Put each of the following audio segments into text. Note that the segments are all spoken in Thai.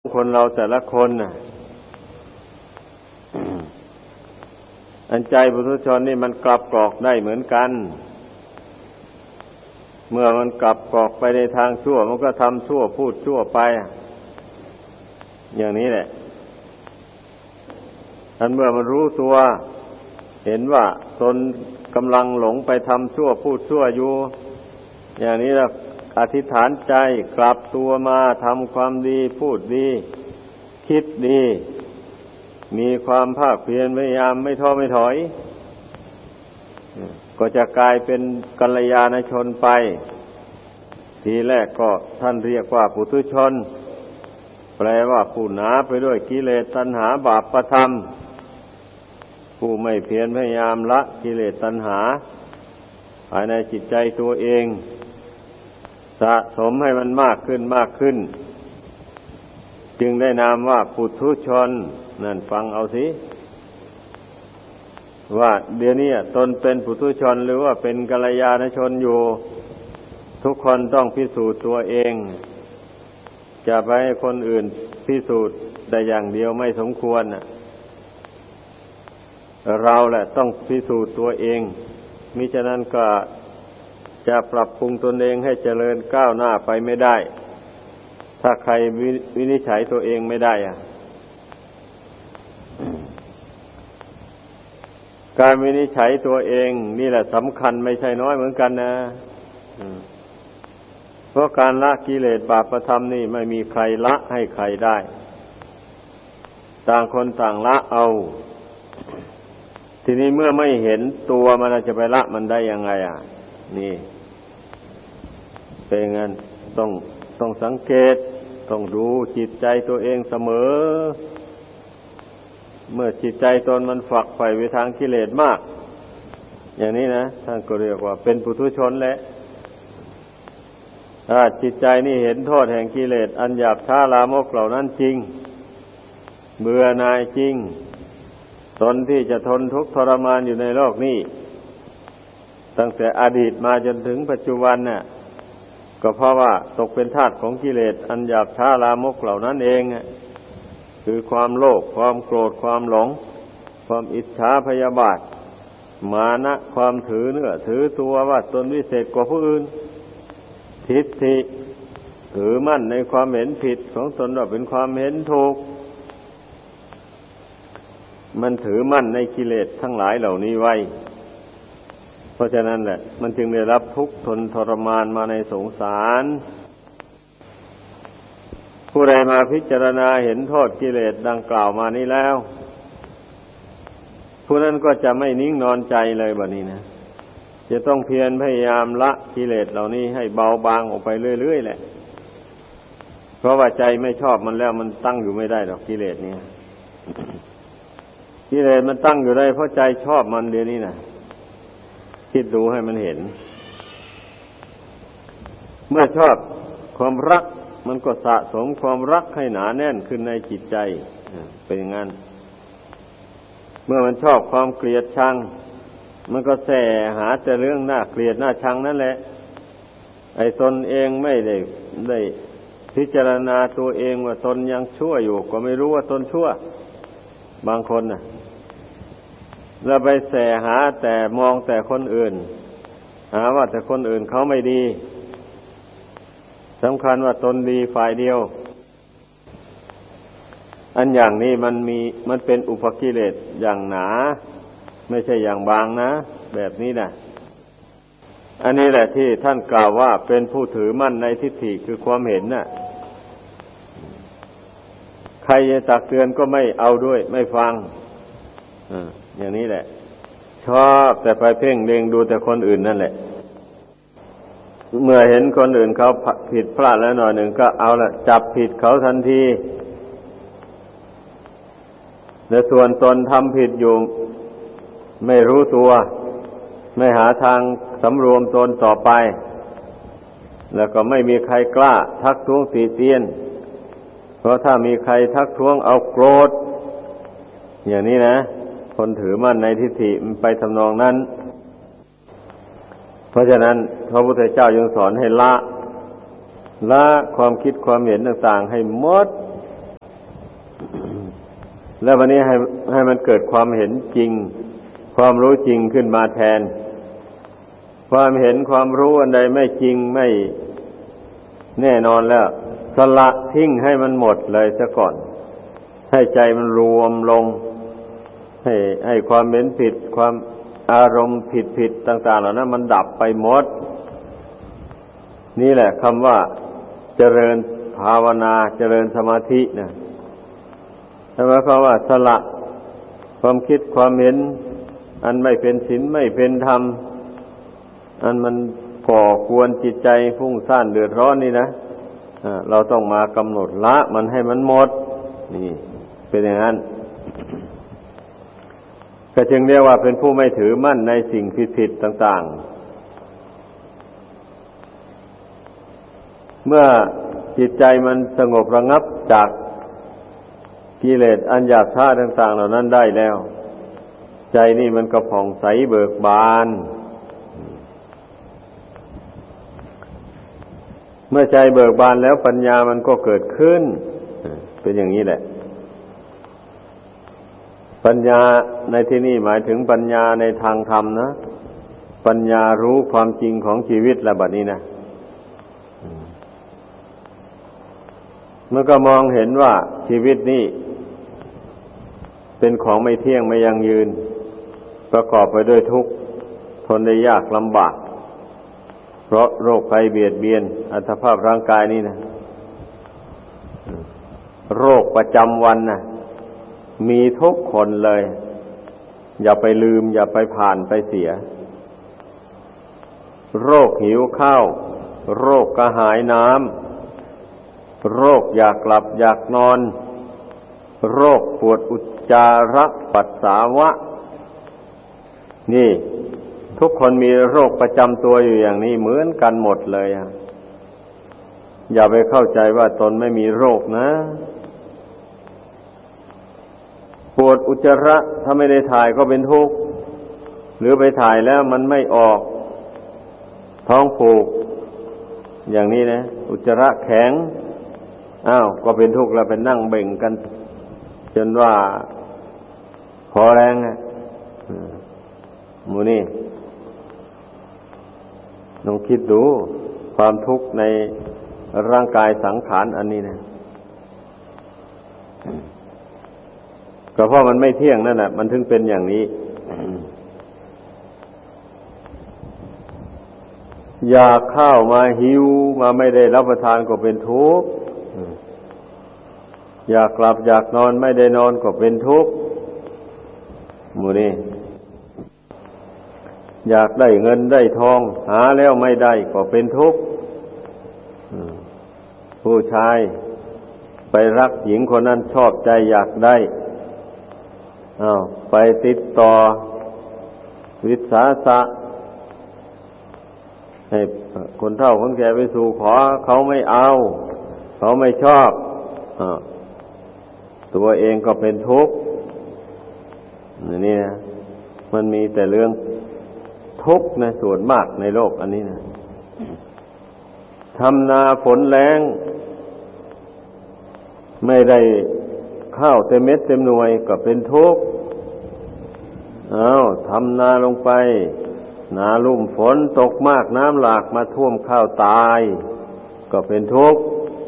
คนเราแต่ละคนน่ะ อันใจปุถุชนนี่มันกลับกรอกได้เหมือนกันเมื่อมันกลับกรอกไปในทางชั่วมันก็ทำชั่วพูดชั่วไปอย่างนี้แหละอันเมื่อมันรู้ตัวเห็นว่าตนกำลังหลงไปทำชั่วพูดชั่วอยู่อย่างนี้ละอธิษฐานใจกลับตัวมาทำความดีพูดดีคิดดีมีความภาคเพียรพยายามไม่ท้อไม่ถอยก็จะกลายเป็นกัลยาณชนไปทีแรกก็ท่านเรียกว่าปุถุชนแปลว่าผู้หนาไปด้วยกิเลสตัณหาบาปประธรรมผู้ไม่เพียรพยายามละกิเลสตัณหาภายในจิตใจตัวเองสะสมให้มันมากขึ้นมากขึ้นจึงได้นามว่าปุถุชนนั่นฟังเอาสิว่าเดี๋ยวนี้ตนเป็นปุถุชนหรือว่าเป็นกัลยาณชนอยู่ทุกคนต้องพิสูจน์ตัวเองจะไปให้คนอื่นพิสูจน์ได้อย่างเดียวไม่สมควรเราแหละต้องพิสูจน์ตัวเองมิฉะนั้นก็จะปรับปรุงตนเองให้เจริญก้าวหน้าไปไม่ได้ถ้าใครวินิจฉัยตัวเองไม่ได้การวินิจฉัยตัวเองนี่แหละสำคัญไม่ใช่น้อยเหมือนกันนะเพราะการละกิเลสบาปธรรมนี่ไม่มีใครละให้ใครได้ต่างคนต่างละเอาทีนี้เมื่อไม่เห็นตัวมันจะไปละมันได้ยังไงนี่เป็นงั้นต้องสังเกตต้องดูจิตใจตัวเองเสมอเมื่อจิตใจตนมันฝักใฝ่ไปทางกิเลสมากอย่างนี้นะท่านก็เรียกว่าเป็นปุถุชนแหละถ้าจิตใจนี่เห็นโทษแห่งกิเลสอันหยาบช้าลามกเหล่านั้นจริงเบื่อหน่ายจริงตนที่จะทนทุกข์ทรมานอยู่ในโลกนี้ตั้งแต่อดีตมาจนถึงปัจจุบันน่ะก็เพราะว่าตกเป็นทาสของกิเลสอันหยาบช้าลามกเหล่านั้นเองคือความโลภความโกรธความหลงความอิจฉาพยาบาทมานะความถือเนื้อถือตัวว่าตนวิเศษกว่าผู้อื่นทิฏฐิถือมั่นในความเห็นผิดของตนว่าเป็นความเห็นถูกมันถือมั่นในกิเลสทั้งหลายเหล่านี้ไว้เพราะฉะนั้นแหละมันจึงได้รับทุกข์ทนทรมานมาในสงสารผู้ใดมาพิจารณาเห็นโทษกิเลสดังกล่าวมานี้แล้วผู้นั้นก็จะไม่นิ่งนอนใจเลยบัดนี้นะจะต้องเพียรพยายามละกิเลสเหล่านี้ให้เบาบางออกไปเรื่อยๆแหละเพราะว่าใจไม่ชอบมันแล้วมันตั้งอยู่ไม่ได้หรอกกิเลสนี้กิเลสมันตั้งอยู่ได้เพราะใจชอบมันเดี๋ยวนี้นะคิดดูให้มันเห็นเมื่อชอบความรักมันก็สะสมความรักให้หนาแน่นขึ้นในจิตใจเป็นอย่างนั้นเมื่อมันชอบความเกลียดชังมันก็แสหาแต่เรื่องน่าเกลียดน่าชังนั่นแหละไอ้ตนเองไม่ได้พิจารณาตัวเองว่าตนยังชั่วอยู่ก็ไม่รู้ว่าตนชั่วบางคนแล้วไปแสหาแต่มองแต่คนอื่นหาว่าแต่คนอื่นเขาไม่ดีสำคัญว่าตนดีฝ่ายเดียวอันอย่างนี้มันเป็นอุปกิเลสอย่างหนาไม่ใช่อย่างบางนะแบบนี้นะอันนี้แหละที่ท่านกล่าวว่าเป็นผู้ถือมั่นในทิฏฐิคือความเห็นน่ะใครจะตักเตือนก็ไม่เอาด้วยไม่ฟังอย่างนี้แหละชอบแต่ไปเพ่งเล็งดูแต่คนอื่นนั่นแหละเมื่อเห็นคนอื่นเขาผิดพลาดแล้วหน่อยหนึ่งก็เอาละจับผิดเขาทันทีแต่ส่วนตนทำผิดอยู่ไม่รู้ตัวไม่หาทางสำรวมตนต่อไปแล้วก็ไม่มีใครกล้าทักท้วงติเตียนเพราะถ้ามีใครทักท้วงเอาโกรธอย่างนี้นะคนถือมั่นในทิฏฐิมันไปทำนองนั้นเพราะฉะนั้นพระพุทธเจ้ายังสอนให้ละความคิดความเห็นต่างๆให้หมดแล้ววันนี้ให้มันเกิดความเห็นจริงความรู้จริงขึ้นมาแทนความเห็นความรู้อันใดไม่จริงไม่แน่นอนแล้วสละทิ้งให้มันหมดเลยซะก่อนให้ใจมันรวมลงให้ความเห็นผิดความอารมณ์ผิดต่างๆเหล่านั้นมันดับไปหมดนี่แหละคำว่าเจริญภาวนาเจริญสมาธินะหมายความว่าสละความคิดความเห็นอันไม่เป็นศีลไม่เป็นธรรมอันมันก่อกวนจิตใจฟุ้งซ่านเดือดร้อนนี่นะเราต้องมากำหนดละมันให้มันหมดนี่เป็นอย่างนั้นก็จึงเรียกว่าเป็นผู้ไม่ถือมั่นในสิ่งผิดๆต่างๆเมื่อจิตใจมันสงบระงับจากกิเลสอันหยาบช้าต่างๆเหล่านั้นได้แล้วใจนี่มันก็ผ่องใสเบิกบานเมื่อใจเบิกบานแล้วปัญญามันก็เกิดขึ้นเป็นอย่างนี้แหละปัญญาในที่นี้หมายถึงปัญญาในทางธรรมนะปัญญารู้ความจริงของชีวิตและบัดนี้นะมันก็มองเห็นว่าชีวิตนี้เป็นของไม่เที่ยงไม่ยั่งยืนประกอบไปด้วยทุกข์ทนได้ยากลำบากเพราะโรคภัยเบียดเบียนอัตภาพร่างกายนี่นะโรคประจำวันนะมีทุกคนเลยอย่าไปลืมอย่าไปผ่านไปเสียโรคหิวข้าวโรคกระหายน้ำโรคอยากหลับอยากนอนโรคปวดอุจจาระปัสสาวะนี่ทุกคนมีโรคประจำตัวอยู่อย่างนี้เหมือนกันหมดเลยอย่าไปเข้าใจว่าตนไม่มีโรคนะปวดอุจจาระถ้าไม่ได้ถ่ายก็เป็นทุกข์หรือไปถ่ายแล้วมันไม่ออกท้องผูกอย่างนี้นะอุจจาระแข็งก็เป็นทุกข์แล้วไปนั่งเบ่งกันจนว่าพอแรงหมูนี่ลองคิดดูความทุกข์ในร่างกายสังขารอันนี้นะก็เพราะมันไม่เที่ยงนั่นแหละมันถึงเป็นอย่างนี้อยากข้าวมาหิวมาไม่ได้รับประทานก็เป็นทุกข์อยากหลับอยากนอนไม่ได้นอนก็เป็นทุกข์หมู่นี้อยากได้เงินได้ทองหาแล้วไม่ได้ก็เป็นทุกข์ผู้ชายไปรักหญิงคนนั้นชอบใจอยากได้ไปติดต่อวิสาสะให้คนเฒ่าคนแก่ไปสู่ขอเขาไม่เอาเขาไม่ชอบตัวเองก็เป็นทุกข์นี่นะมันมีแต่เรื่องทุกข์ในส่วนมากในโลกอันนี้นะทำนาฝนแล้งไม่ได้ข้าวเต็มเม็ดเต็มหน่วยก็เป็นทุกข์ทำนาลงไปนาลุ่มฝนตกมากน้ำหลากมาท่วมข้าวตายก็เป็นทุกข์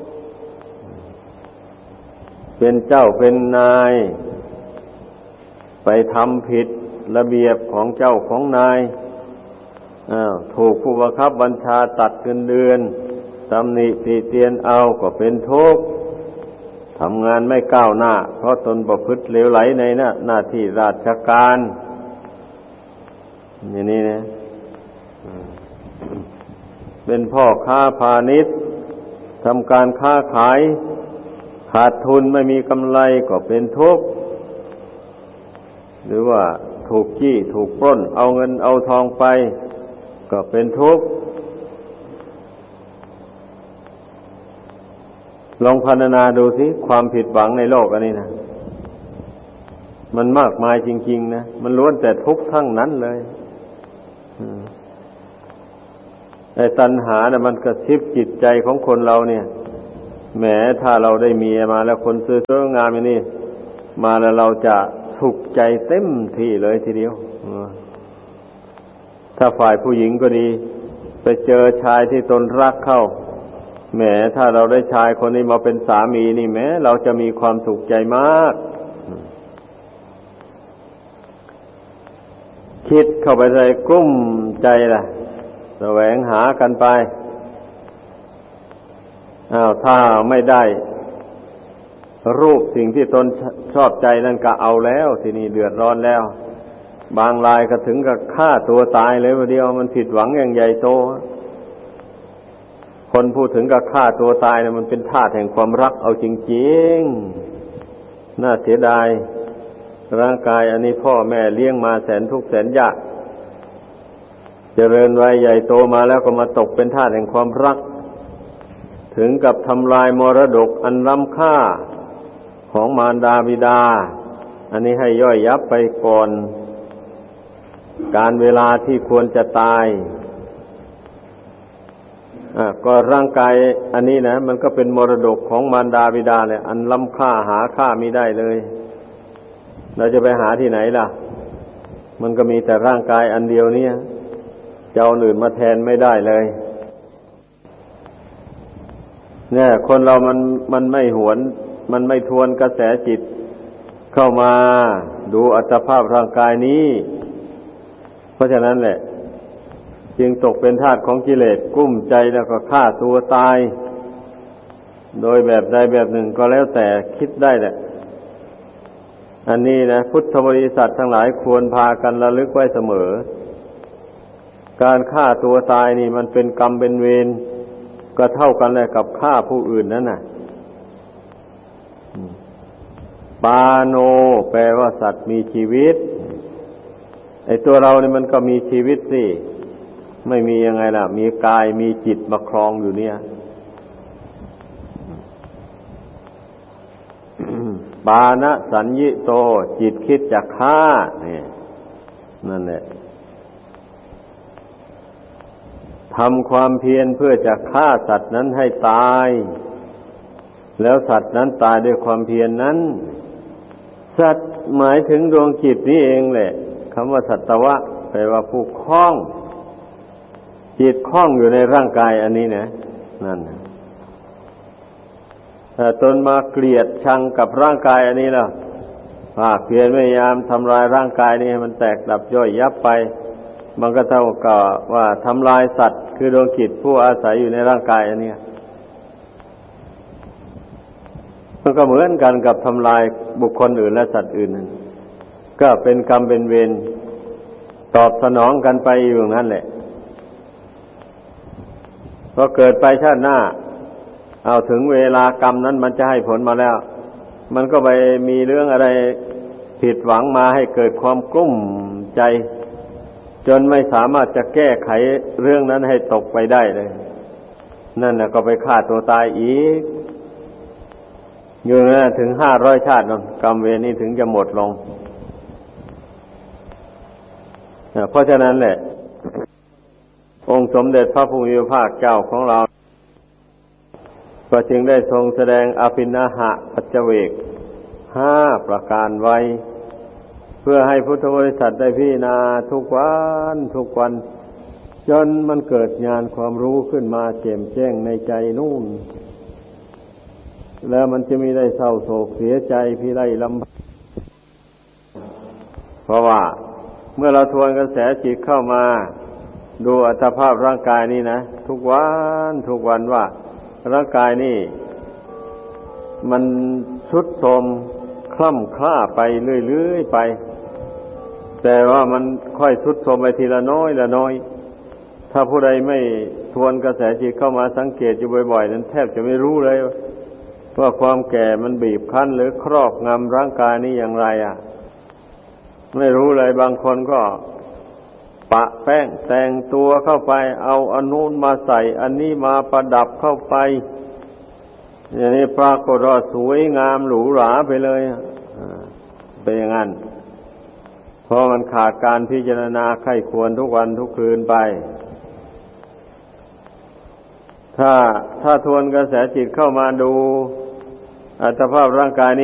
เป็นเจ้าเป็นนายไปทำผิดระเบียบของเจ้าของนายถูกผู้บังคับบัญชาตัดเงินเดือนตำหนิติเตียนเอาก็เป็นทุกข์ทำงานไม่ก้าวหน้าเพราะตนประพฤติเลวไหลในหน้าที่ราชการอย่างนี้นะเป็นพ่อค้าพาณิชย์ทำการค้าขายขาดทุนไม่มีกำไรก็เป็นทุกข์หรือว่าถูกจี้ถูกปล้นเอาเงินเอาทองไปก็เป็นทุกข์ลองพรรณนาดูสิความผิดหวังในโลกอันนี้นะมันมากมายจริงๆนะมันล้วนแต่ทุกข์ทั้งนั้นเลยไอ้ตัณหาเนี่ยมันกระชิบจิตใจของคนเราเนี่ยแหมถ้าเราได้เมียมาแล้วคนสวยๆงามอย่างนี้มาแล้วเราจะสุขใจเต็มที่เลยทีเดียวถ้าฝ่ายผู้หญิงก็ดีไปเจอชายที่ตนรักเข้าแหมถ้าเราได้ชายคนนี้มาเป็นสามีนี่แหมเราจะมีความสุขใจมากคิดเข้าไปในกลุ้มใจล่ะแสวงหากันไปถ้าไม่ได้รูปสิ่งที่ตนชอบใจนั่นก็เอาแล้วทีนี้เดือดร้อนแล้วบางรายก็ถึงกับฆ่าตัวตายเลยวันเดียวมันผิดหวังอย่างใหญ่โตคนพูดถึงกับฆ่าตัวตายเนี่ยมันเป็นธาตุแห่งความรักเอาจริงๆน่าเสียดายร่างกายอันนี้พ่อแม่เลี้ยงมาแสนทุกข์แสนยากเจริญวัยใหญ่โตมาแล้วก็มาตกเป็นทาสแห่งความรักถึงกับทำลายมรดกอันล้ำค่าของมารดาบิดาอันนี้ให้ย่อยยับไปก่อนการเวลาที่ควรจะตายก็ร่างกายอันนี้นะมันก็เป็นมรดกของมารดาบิดาเลยอันล้ำค่าหาค่าไม่ได้เลยเราจะไปหาที่ไหนล่ะมันก็มีแต่ร่างกายอันเดียวนี้จะเอาอื่นมาแทนไม่ได้เลยเนี่ยคนเรามันไม่หวนมันไม่ทวนกระแสจิตเข้ามาดูอัตภาพร่างกายนี้เพราะฉะนั้นแหละจึงตกเป็นทาสของกิเลสกุ้มใจแล้วก็ฆ่าตัวตายโดยแบบใดแบบหนึ่งก็แล้วแต่คิดได้แหละอันนี้นะพุทธบริษัททั้งหลายควรพากันระลึกไว้เสมอการฆ่าตัวตายนี่มันเป็นกรรมเป็นเวรก็เท่ากันเลยกับฆ่าผู้อื่นนั่นน่ะปาโนแปลว่าสัตว์มีชีวิตไอ้ตัวเราเนี่ยมันก็มีชีวิตสิไม่มียังไงล่ะมีกายมีจิตมาครองอยู่เนี่ยปานะสัญญิโตจิตคิดจะฆ่าเนี่ยนั่นแหละทำความเพียรเพื่อจะฆ่าสัตว์นั้นให้ตายแล้วสัตว์นั้นตายด้วยความเพียรนั้นสัตว์หมายถึงดวงจิตนี้เองแหละคำว่าสัตวะแปลว่าผู้คล้องจิตคล้องอยู่ในร่างกายอันนี้นะนั่นถ้าตนมาเกลียดชังกับร่างกายอันนี้แล้วภาคเพียรพยายามทำลายร่างกายนี้ให้มันแตกดับย่อยยับไปมันก็เท่ากับว่าทำลายสัตว์คือดวงจิตผู้อาศัยอยู่ในร่างกายอันนี้มันก็เหมือนกันกับทำลายบุคคลอื่นและสัตว์อื่นนั่นก็เป็นกรรมเป็นเวรตอบสนองกันไปอยู่อย่างนั้นแหละพอเกิดไปชาติหน้าเอาถึงเวลากรรมนั้นมันจะให้ผลมาแล้วมันก็ไปมีเรื่องอะไรผิดหวังมาให้เกิดความกลุ้มใจจนไม่สามารถจะแก้ไขเรื่องนั้นให้ตกไปได้เลยนั่นน่ะก็ไปฆ่าตัวตายอีกอยู่นั่นถึง500 ชาตินั่นกรรมเวรนี้ถึงจะหมดลงเพราะฉะนั้นแหละองค์สมเด็จพระผู้มีพระภาคเจ้าของเราก็จึงได้ทรงแสดงอภินาหะปัจเจเวก5 ประการไว้เพื่อให้พุทธบริษัทได้พิจารณาทุกวันจนมันเกิดญาณความรู้ขึ้นมาแจ่มแจ้งในใจนู่นแล้วมันจะไม่ได้เศร้าโศกเสียใจพิไรลำบากเพราะว่าเมื่อเราทวนกระแสจิตเข้ามาดูอัตภาพร่างกายนี้นะทุกวันว่าร่างกายนี่มันทรุดโทรมคล่ำคล้าไปเรื่อยๆไปแต่ว่ามันค่อยทรุดโทรมไปทีละน้อยถ้าผู้ใดไม่ทวนกระแสจิตเข้ามาสังเกตอยู่บ่อยๆนั้นแทบจะไม่รู้เลยว่าความแก่มันบีบคั้นหรือครอบงำร่างกายนี้อย่างไรไม่รู้เลยบางคนก็ปะแป้งแต่งตัวเข้าไปเอาอันนู้นมาใส่อันนี้มาประดับเข้าไปอย่างนี้ปรากฏว่าสวยงามหรูหราไปเลยเป็นอย่างนั้นเพราะมันขาดการพิจารณาไข้ควรทุกวันทุกคืนไปถ้าทวนกระแสจิตเข้ามาดูอัตภาพร่างกาย